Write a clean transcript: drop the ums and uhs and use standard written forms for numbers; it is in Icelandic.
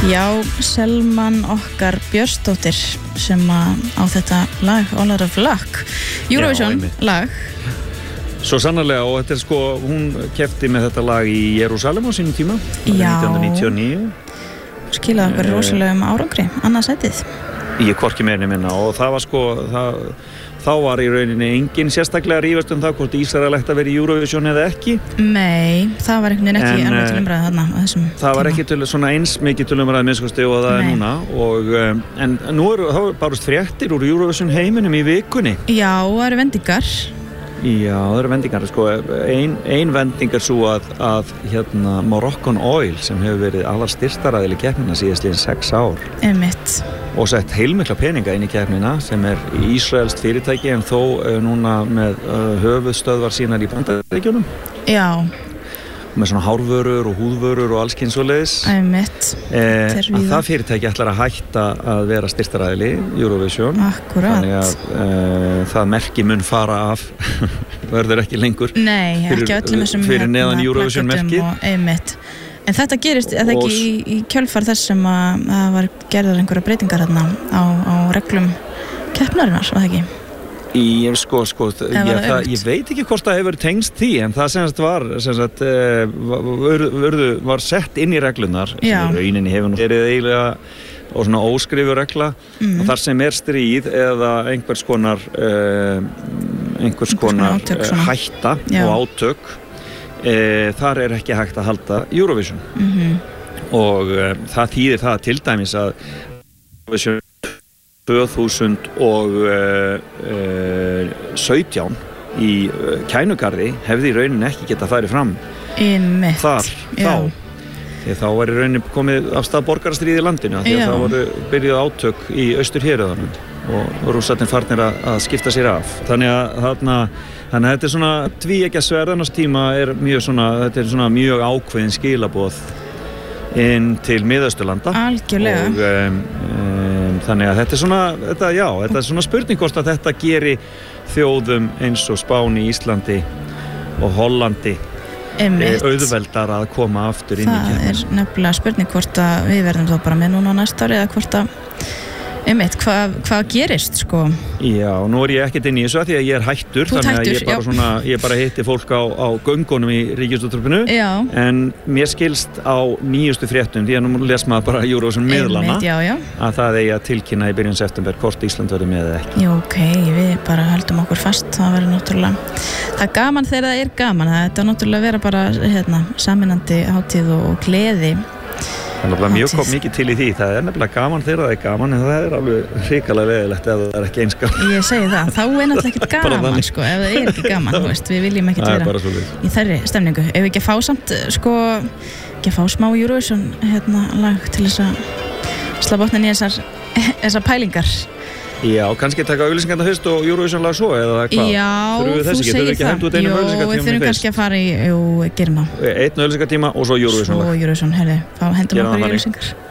Já, Selman okkar Björnsdóttir sem á þetta lag All Out of Luck, Eurovision lag. Svo sannarlega, og þetta sko, hún keppti með þetta lag í Jerúsalem á sínum tíma, 1999. Skilaði okkur rosalegum árangri, annað sætið. Ég hvorki meira minna, og það var sko, þá var í rauninni engin sérstaklega að rífast það hvort Ísrael ætti að vera í Eurovision eða ekki. Nei, það var einhvern veginn ekki alveg til umræðu þarna á þessum tíma. Það var ekki til svona eins mikið til umræðu minnskosti og það núna. En nú þá bárust fréttir úr Eurovision heiminum í vikunni. Já, það eru vendingar. Já, það eru vendingar. Sko, ein vending svo að Moroccan Oil sem hefur verið aðalstyrktaraðili keppnina síðastliðin 6 ár. Einmitt. Og sett heilmikla peninga inn í keppnina sem ísraelskt fyrirtæki en þó núna með höfuðstöðvar sínar í Bandaríkjunum. Já. Með svona hárvörur og húðvörur og alls kyns svoleiðis. Einmitt. Að það fyrirtæki ætlar að hætta að vera styrktaraðili Eurovision. Akkurat. Þannig að það merki mun fara af verður ekki lengur. Nei, ekki öllum þessum fyrir neðan Eurovision merkið. Einmitt. En þetta gerist eða ekki í kjölfar þess sem að var gerðar einhverja breytingar þarna á reglum keppnarinnar, var það ekki? Ég veit ekki hvort það hefur tengst því, en það var sett inn í reglunar sem rauninni hefur verið eiginlega og svona óskrifu regla og þar sem stríð eða einhvers konar hætta og átök þar ekki hægt að halda Eurovision og það þýðir það til dæmis að Eurovision 2017 í Kænugarði hefði í rauninni ekki getað farið fram þar því þá var í rauninni komið af stað borgarastríð í landinu því að það voru byrjuð átök í austurhéruðunum og Rússarnir farnir að skipta sér af þannig að þetta er svona tvíeggja sverðarnas tíma þetta er svona mjög ákveðin skilaboð inn til Miðausturlanda algjörlega og þannig að þetta er svona spurning hvort að þetta geri þjóðum eins og Spáni, Íslandi og Hollandi auðveldar að koma aftur inn í keppnina. Það er nefnilega spurning hvort að við verðum þá bara með núna næsta ári eða hvort að hvað gerist sko? Já, nú ég ekkert inn í þessu því að ég hættur þannig að ég bara hitti fólk á göngunum í Ríkisútvarpinu en mér skilst á nýjustu fréttum því að nú les maður bara Eurovision miðlana að það eigi að tilkynna í byrjun september hvort Ísland verður með eða ekki. Jú, við bara höldum okkur fast það verður náttúrulega það er gaman þegar það er gaman þetta náttúrulega vera bara saminandi hátíð og gleði. Það er nefnilega mikið til í því. Það er nefnilega gaman þegar það er gaman en það er alveg hrikalega leiðilegt ef það er ekki eins gaman. Ég segi það. Þá er náttúrulega ekkert gaman sko, ef það er ekki gaman. Við viljum ekkert vera í þærri stemningu. Ef við ekki að fá samt ekki að fá smá Eurovision lag til þess að slá botnin í þessar pælingar. Já, kannski taka auglýsingarna fyrst og Eurovision lag svo eða hvað? Já, þú segir það. Jú, við þurfum kannski að fara í, gerum það. Einn auglýsingartíma og svo Eurovision lag. Svo Eurovision, hendum okkur í auglýsingar.